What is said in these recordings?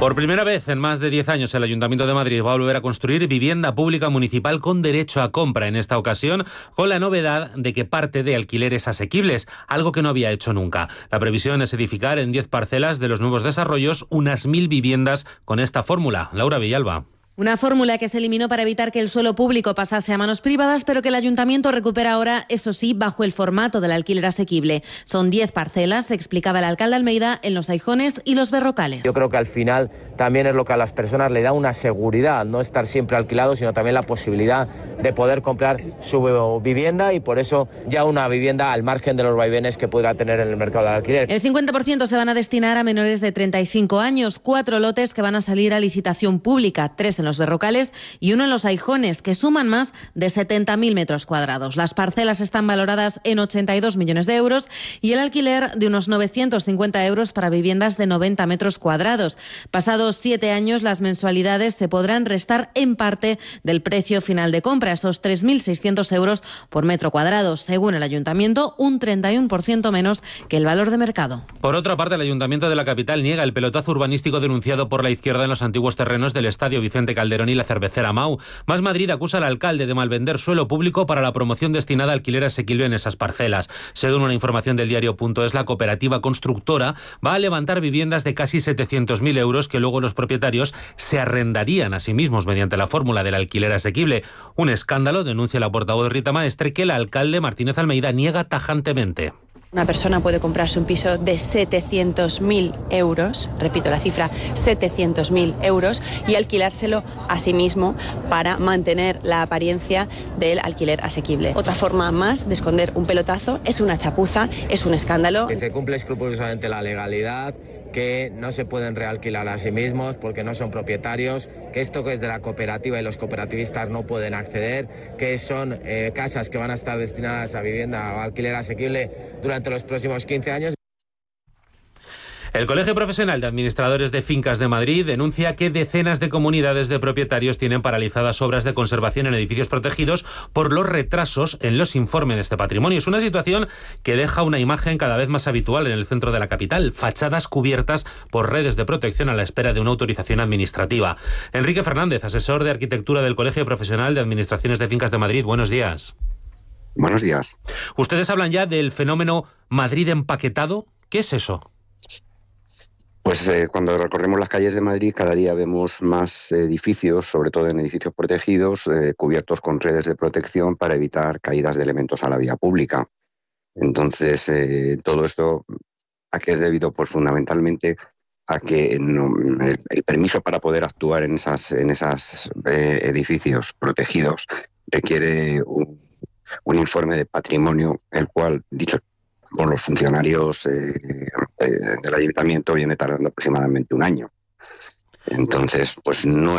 Por primera vez en más de 10 años, el Ayuntamiento de Madrid va a volver a construir vivienda pública municipal con derecho a compra, en esta ocasión con la novedad de que parte de alquileres asequibles, algo que no había hecho nunca. La previsión es edificar en 10 parcelas de los nuevos desarrollos unas 1.000 viviendas con esta fórmula. Laura Villalba. Una fórmula que se eliminó para evitar que el suelo público pasase a manos privadas, pero que el Ayuntamiento recupera ahora, eso sí, bajo el formato del alquiler asequible. Son 10 parcelas, explicaba el alcalde Almeida, en Los Aijones y Los Berrocales. Yo creo que al final también es lo que a las personas le da una seguridad, no estar siempre alquilado, sino también la posibilidad de poder comprar su vivienda, y por eso ya una vivienda al margen de los vaivenes que pueda tener en el mercado del alquiler. El 50% se van a destinar a menores de 35 años, 4 lotes que van a salir a licitación pública, 3 en Los Berrocales y 1 en Los Aijones, que suman más de 70.000 metros cuadrados. Las parcelas están valoradas en 82 millones de euros y el alquiler de unos 950 euros para viviendas de 90 metros cuadrados. Pasados 7 años, las mensualidades se podrán restar en parte del precio final de compra, esos 3.600 euros por metro cuadrado. Según el Ayuntamiento, un 31% menos que el valor de mercado. Por otra parte, el Ayuntamiento de la capital niega el pelotazo urbanístico denunciado por la izquierda en los antiguos terrenos del Estadio Vicente Calderón y la cervecera Mau. Más Madrid acusa al alcalde de malvender suelo público para la promoción destinada a alquiler asequible en esas parcelas. Según una información del diario.es, la cooperativa constructora va a levantar viviendas de casi 700.000 euros que luego los propietarios se arrendarían a sí mismos mediante la fórmula del alquiler asequible. Un escándalo, denuncia la portavoz Rita Maestre, que el alcalde Martínez Almeida niega tajantemente. Una persona puede comprarse un piso de 700.000 euros, repito la cifra, 700.000 euros, y alquilárselo a sí mismo para mantener la apariencia del alquiler asequible. Otra forma más de esconder un pelotazo es una chapuza, es un escándalo. Que se cumple escrupulosamente la legalidad, que no se pueden realquilar a sí mismos porque no son propietarios, que esto que es de la cooperativa y los cooperativistas no pueden acceder, que son casas que van a estar destinadas a vivienda o alquiler asequible durante los próximos 15 años. El Colegio Profesional de Administradores de Fincas de Madrid denuncia que decenas de comunidades de propietarios tienen paralizadas obras de conservación en edificios protegidos por los retrasos en los informes de patrimonio. Es una situación que deja una imagen cada vez más habitual en el centro de la capital: fachadas cubiertas por redes de protección a la espera de una autorización administrativa. Enrique Fernández, asesor de arquitectura del Colegio Profesional de Administraciones de Fincas de Madrid. Buenos días. Buenos días. Ustedes hablan ya del fenómeno Madrid empaquetado. ¿Qué es eso? Pues cuando recorremos las calles de Madrid, cada día vemos más edificios, sobre todo en edificios protegidos, cubiertos con redes de protección para evitar caídas de elementos a la vía pública. Entonces, todo esto, ¿a qué es debido? Pues fundamentalmente a que el permiso para poder actuar en esos edificios protegidos requiere un informe de patrimonio, el cual, dicho por los funcionarios del ayuntamiento, viene tardando aproximadamente un año. Entonces, pues no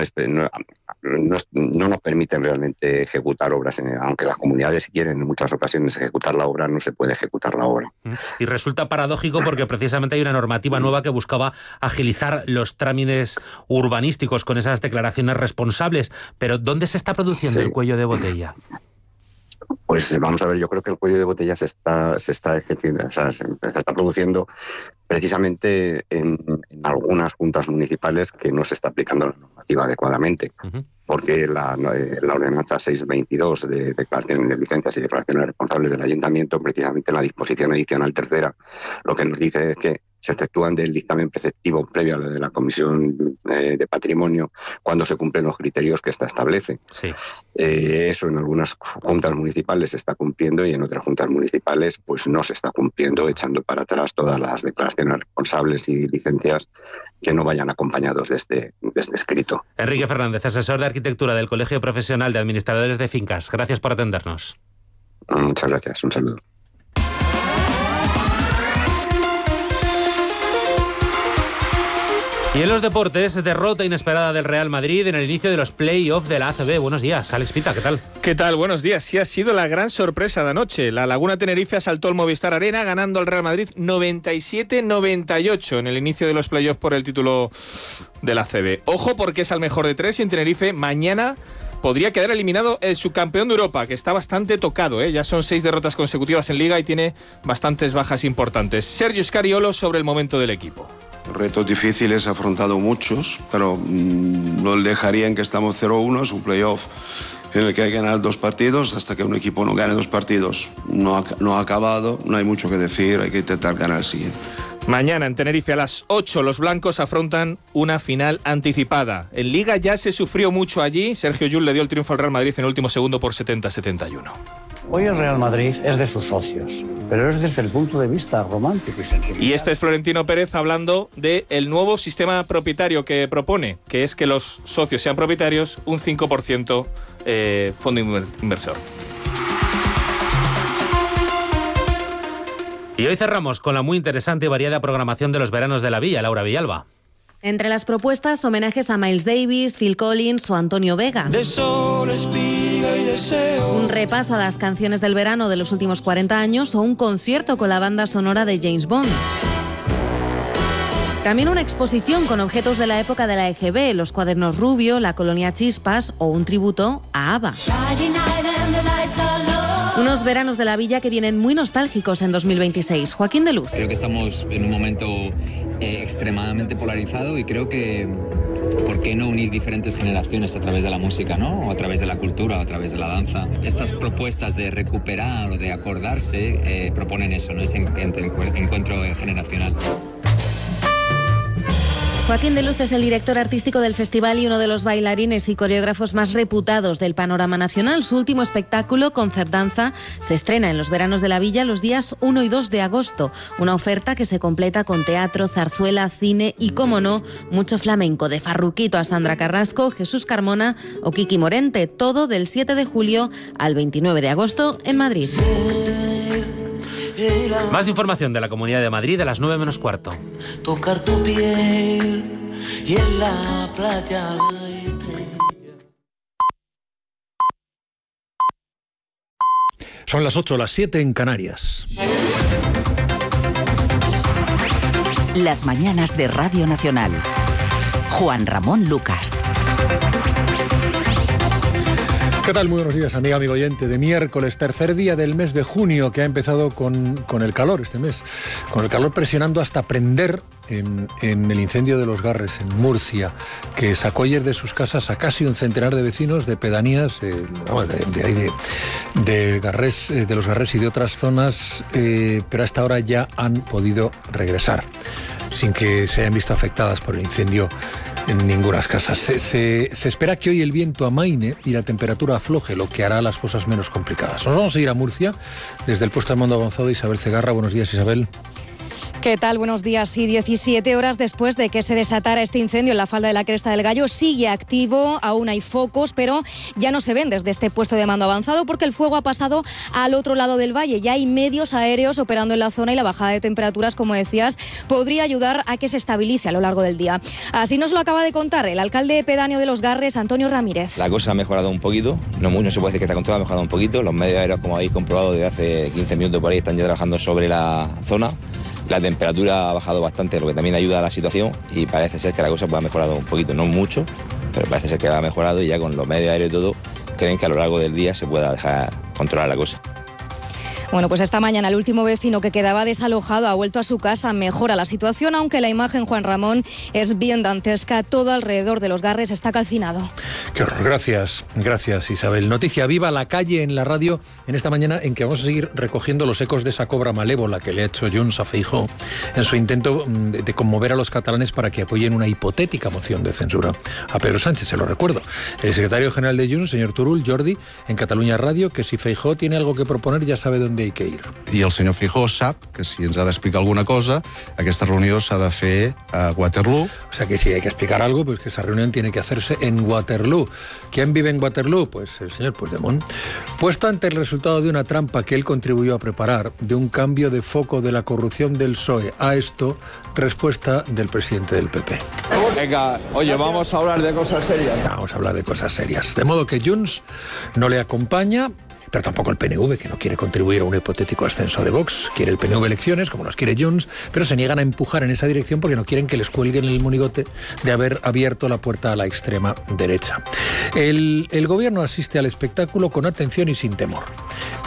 nos permiten realmente ejecutar obras, aunque las comunidades, si quieren en muchas ocasiones ejecutar la obra, no se puede ejecutar la obra. Y resulta paradójico porque precisamente hay una normativa nueva que buscaba agilizar los trámites urbanísticos con esas declaraciones responsables. Pero ¿dónde se está produciendo el cuello de botella? Pues vamos a ver, yo creo que el cuello de botella se está ejerciendo, o sea, se está produciendo precisamente en algunas juntas municipales que no se está aplicando la normativa adecuadamente, porque la ordenanza 622 de declaración de licencias y declaraciones responsables del ayuntamiento, precisamente en la disposición adicional tercera, lo que nos dice es que se efectúan del dictamen preceptivo previo a la de la Comisión de Patrimonio cuando se cumplen los criterios que ésta establece. Sí. Eso en algunas juntas municipales se está cumpliendo y en otras juntas municipales pues no se está cumpliendo, echando para atrás todas las declaraciones responsables y licencias que no vayan acompañados de este escrito. Enrique Fernández, asesor de arquitectura del Colegio Profesional de Administradores de Fincas. Gracias por atendernos. Muchas gracias. Un saludo. Y en los deportes, derrota inesperada del Real Madrid en el inicio de los play-off de la ACB. Buenos días, Alex Pita, ¿qué tal? ¿Qué tal? Buenos días. Sí, ha sido la gran sorpresa de anoche. La Laguna Tenerife asaltó el Movistar Arena ganando al Real Madrid 97-98 en el inicio de los play-off por el título de la ACB. Ojo, porque es al mejor de tres y en Tenerife mañana podría quedar eliminado el subcampeón de Europa, que está bastante tocado, ¿eh? Ya son 6 derrotas consecutivas en Liga y tiene bastantes bajas importantes. Sergio Scariolo sobre el momento del equipo. Retos difíciles, he afrontado muchos, pero no dejaría en que estamos 0-1, es un playoff en el que hay que ganar 2 partidos. Hasta que un equipo no gane 2 partidos no ha acabado, no hay mucho que decir, hay que intentar ganar el siguiente. Mañana en Tenerife a las 8 los blancos afrontan una final anticipada. En Liga ya se sufrió mucho allí. Sergio Llull le dio el triunfo al Real Madrid en el último segundo por 70-71. Hoy el Real Madrid es de sus socios, pero es desde el punto de vista romántico y sentimental. Y este es Florentino Pérez hablando del nuevo sistema propietario que propone, que es que los socios sean propietarios, un 5% fondo inversor. Y hoy cerramos con la muy interesante y variada programación de los veranos de la Villa, Laura Villalba. Entre las propuestas, homenajes a Miles Davis, Phil Collins o Antonio Vega. De sol, espiga y deseo. Un repaso a las canciones del verano de los últimos 40 años o un concierto con la banda sonora de James Bond. También una exposición con objetos de la época de la EGB, los cuadernos Rubio, la colonia Chispas o un tributo a ABBA. Unos veranos de la Villa que vienen muy nostálgicos en 2026. Joaquín de Luz. Creo que estamos en un momento extremadamente polarizado y creo que ¿por qué no unir diferentes generaciones a través de la música, ¿no? O a través de la cultura, o a través de la danza? Estas propuestas de recuperar o de acordarse proponen eso, ¿no? Ese encuentro generacional. Joaquín de Luz es el director artístico del festival y uno de los bailarines y coreógrafos más reputados del panorama nacional. Su último espectáculo, Concertdanza, se estrena en los veranos de la Villa los días 1 y 2 de agosto. Una oferta que se completa con teatro, zarzuela, cine y, como no, mucho flamenco, de Farruquito a Sandra Carrasco, Jesús Carmona o Kiki Morente. Todo del 7 de julio al 29 de agosto en Madrid. Más información de la Comunidad de Madrid a las 9 menos cuarto. Tocar tu piel y en la playa la estrella. Son las 8, las 7 en Canarias. Las mañanas de Radio Nacional. Juan Ramón Lucas. ¿Qué tal? Muy buenos días, amigo oyente de miércoles, tercer día del mes de junio, que ha empezado con el calor este mes, con el calor presionando hasta prender en el incendio de Los Garres, en Murcia, que sacó ayer de sus casas a casi un centenar de vecinos de pedanías de Los Garres y de otras zonas, pero hasta ahora ya han podido regresar, sin que se hayan visto afectadas por el incendio en ninguna casa. Se espera que hoy el viento amaine y la temperatura afloje, lo que hará las cosas menos complicadas. Nos vamos a ir a Murcia, desde el puesto de mando avanzado, Isabel Cegarra. Buenos días, Isabel. ¿Qué tal? Buenos días. Sí, 17 horas después de que se desatara este incendio en la falda de la Cresta del Gallo, sigue activo, aún hay focos, pero ya no se ven desde este puesto de mando avanzado porque el fuego ha pasado al otro lado del valle. Ya hay medios aéreos operando en la zona y la bajada de temperaturas, como decías, podría ayudar a que se estabilice a lo largo del día. Así nos lo acaba de contar el alcalde pedáneo de Los Garres, Antonio Ramírez. La cosa ha mejorado un poquito, no se puede decir que está controlada, ha mejorado un poquito. Los medios aéreos, como habéis comprobado desde hace 15 minutos por ahí, están ya trabajando sobre la zona. La temperatura ha bajado bastante, lo que también ayuda a la situación, y parece ser que la cosa ha mejorado un poquito, no mucho, pero parece ser que ha mejorado, y ya con los medios aéreos y todo, creen que a lo largo del día se pueda dejar controlar la cosa. Bueno, pues esta mañana el último vecino que quedaba desalojado ha vuelto a su casa. Mejora la situación, aunque la imagen, Juan Ramón, es bien dantesca. Todo alrededor de Los Garres está calcinado. Qué horror. Gracias, Isabel. Noticia viva la calle en la radio en esta mañana, en que vamos a seguir recogiendo los ecos de esa cobra malévola que le ha hecho Junts a Feijóo en su intento de conmover a los catalanes para que apoyen una hipotética moción de censura a Pedro Sánchez. Se lo recuerdo. El secretario general de Junts, señor Turull, Jordi, en Catalunya Ràdio, que si Feijóo tiene algo que proponer ya sabe dónde hay que ir. I el senyor Feijóo sap que si ens ha d'explicar alguna cosa, aquesta reunió s'ha de fer a Waterloo. O sea que si hay que explicar algo, pues que esa reunión tiene que hacerse en Waterloo. ¿Quién vive en Waterloo? Pues el señor Puigdemont. Puesto ante el resultado de una trampa que él contribuyó a preparar, de un cambio de foco de la corrupción del PSOE a esto, respuesta del presidente del PP. Venga, oye, vamos a hablar de cosas serias. Vamos a hablar de cosas serias. De modo que Junts no le acompaña, pero tampoco el PNV, que no quiere contribuir a un hipotético ascenso de Vox. Quiere el PNV elecciones, como los quiere Junts, pero se niegan a empujar en esa dirección porque no quieren que les cuelguen el monigote de haber abierto la puerta a la extrema derecha. El gobierno asiste al espectáculo con atención y sin temor.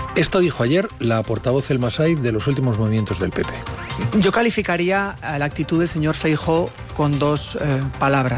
Esto dijo ayer la portavoz El Masai de los últimos movimientos del PP. Yo calificaría la actitud del señor Feijóo con dos palabras.